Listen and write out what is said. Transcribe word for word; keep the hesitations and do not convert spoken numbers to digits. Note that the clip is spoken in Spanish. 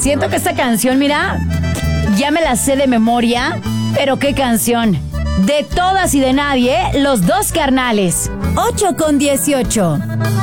Siento que esta canción, mira, ya me la sé de memoria, pero qué canción. De todas y de nadie, Los Dos Carnales. ocho con dieciocho.